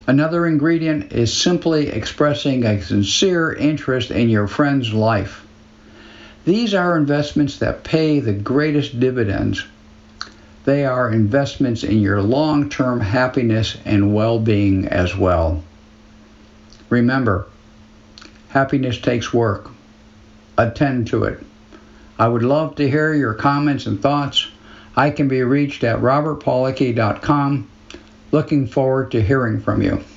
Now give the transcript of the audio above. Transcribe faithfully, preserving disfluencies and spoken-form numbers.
Another ingredient is simply expressing a sincere interest in your friend's life. These are investments that pay the greatest dividends. They are investments in your long-term happiness and well-being as well. Remember, happiness takes work. Attend to it. I would love to hear your comments and thoughts. I can be reached at robert pollocky dot com. Looking forward to hearing from you.